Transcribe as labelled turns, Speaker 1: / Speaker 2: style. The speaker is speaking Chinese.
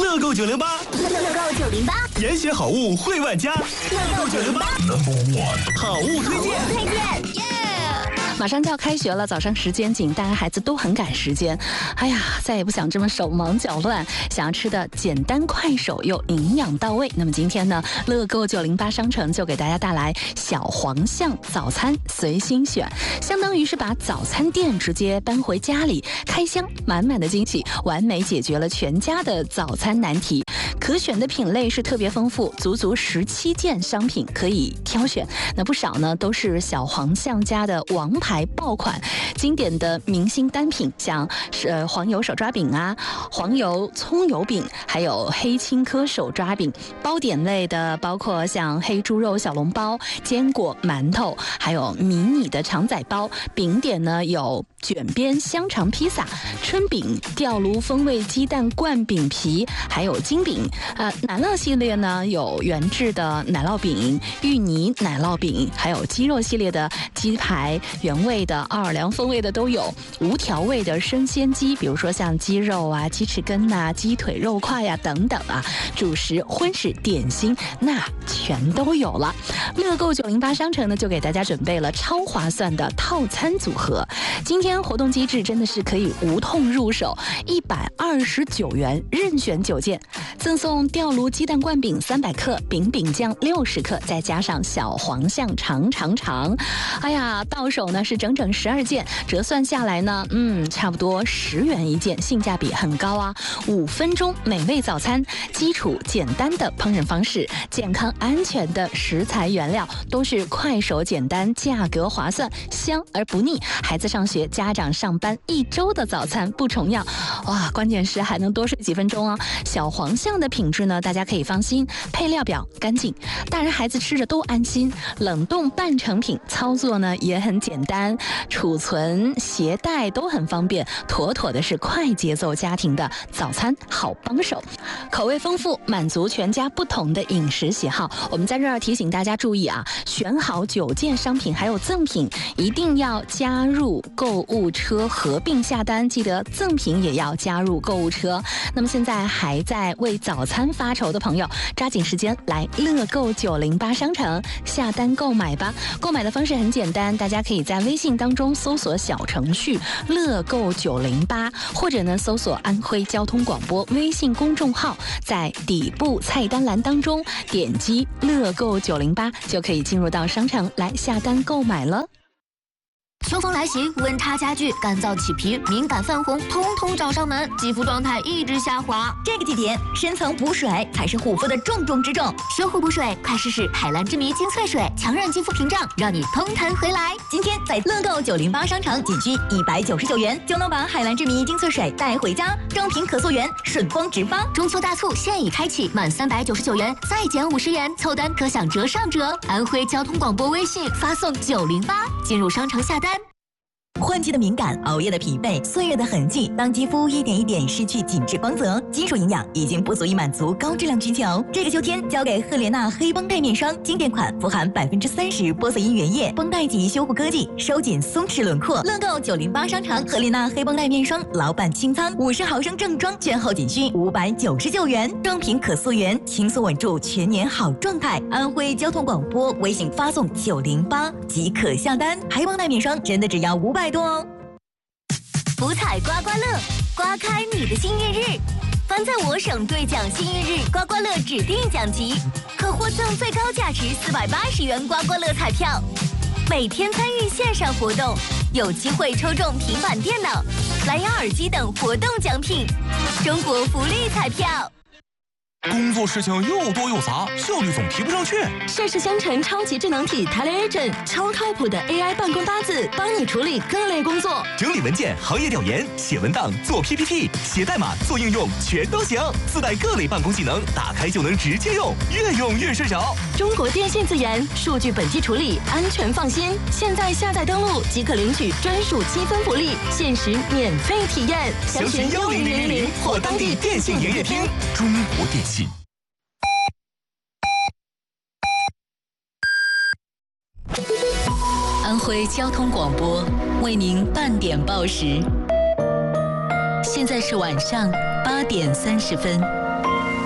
Speaker 1: 乐购908，
Speaker 2: 乐购908，
Speaker 1: 严选好物惠万家。乐购908，好物推荐。
Speaker 3: 马上就要开学了，早上时间紧，大家孩子都很赶时间。哎呀，再也不想这么手忙脚乱，想要吃的简单快手又营养到位。那么今天呢，乐购908商城就给大家带来小黄象早餐随心选，相当于是把早餐店直接搬回家里，开箱满满的惊喜，完美解决了全家的早餐难题。可选的品类是特别丰富，足17件商品可以挑选。那不少呢都是小黄象家的王牌爆款，经典的明星单品，像是黄油手抓饼啊、黄油葱油饼，还有黑青稞手抓饼。包点类的包括像黑猪肉小笼包、坚果馒头，还有迷你的肠仔包。饼点呢有卷边香肠披萨、春饼、吊炉风味鸡蛋灌饼皮，还有金饼。奶酪系列呢有原制的奶酪饼、芋泥奶酪饼，还有鸡肉系列的鸡排，原味的、奥尔良风味的都有，无调味的生鲜鸡，比如说像鸡肉啊、鸡翅根啊、鸡腿肉块呀、等等啊，主食、荤食、点心那全都有了。乐购908商城呢就给大家准备了超划算的套餐组合，今天活动机制真的是可以无痛入手，129元任选9件，赠送吊炉鸡蛋灌饼300克、饼酱60克，再加上小黄象长。哎呀，到手呢是整12件，折算下来呢，差不多10元一件，性价比很高啊。5分钟美味早餐，基础简单的烹饪方式，健康安全的食材原料，都是快手简单，价格划算，香而不腻。孩子上学，家长上班，1周的早餐不重样。哇，关键是还能多睡几分钟哦。小黄象的品质呢，大家可以放心，配料表干净，大人孩子吃着都安心。冷冻半成品，操作呢也很简单，储存携带都很方便，妥妥的是快节奏家庭的早餐好帮手。口味丰富，满足全家不同的饮食喜好。我们在这儿提醒大家注意啊，选好9件商品还有赠品，一定要加入购物车合并下单，记得赠品也要加入购物车。那么现在还在为早餐发愁的朋友，抓紧时间来乐购908商城下单购买吧。购买的方式很简单，大家可以在微信当中搜索小程序乐购908，或者呢搜索安徽交通广播微信公众号，在底部菜单栏当中点击乐购908，就可以进入到商城来下单购买了。
Speaker 2: 秋风来袭，温差加剧，干燥起皮、敏感泛红，通通找上门，肌肤状态一直下滑。
Speaker 4: 这个季节，深层补水才是护肤的重中之重。
Speaker 2: 修护补水，快试试海蓝之谜精粹水，强韧肌肤屏障，让你通弹回来。
Speaker 4: 今天在乐购908商城，仅需199元就能把海蓝之谜精粹水带回家，正品可溯源，顺丰直发。
Speaker 2: 中秋大促现已开启，满399元再减50元，凑单可享折上折。安徽交通广播微信发送908，进入商城下单。
Speaker 4: 换季的敏感，熬夜的疲惫，岁月的痕迹，当肌肤一点一点失去紧致光泽，基础营养已经不足以满足高质量需求。这个秋天，交给赫莲娜黑绷带面霜，经典款，富含30%玻色因原液，绷带级修护科技，收紧松弛轮廓。乐购908商城赫莲娜黑绷带面霜老板清仓，50毫升正装，券后仅需599元，正品可溯源，轻松稳住全年好状态。安徽交通广播微信发送908即可下单，黑绷带面霜真的只要500多哦。
Speaker 2: 福彩刮刮乐，刮开你的幸运日。凡在我省兑奖幸运日刮刮乐指定奖级，可获赠最高价值480元刮刮乐彩票。每天参与线上活动，有机会抽中平板电脑、蓝牙耳机等活动奖品。中国福利彩票。
Speaker 1: 工作事情又多又杂，效率总提不上去。
Speaker 5: 盛世香城超级智能体 TeleAgent， 超靠谱的 AI 办公搭子，帮你处理各类工作，
Speaker 1: 整理文件、行业调研、写文档、做 PPT、写代码、做应用，全都行。自带各类办公技能，打开就能直接用，越用越顺手。
Speaker 5: 中国电信自研，数据本地处理，安全放心。现在下载登录即可领取专属积分福利，限时免费体验。
Speaker 1: 详询10000或当地电信营业厅。中国电信。
Speaker 6: 安徽交通广播为您半点报时，现在是晚上8点30分。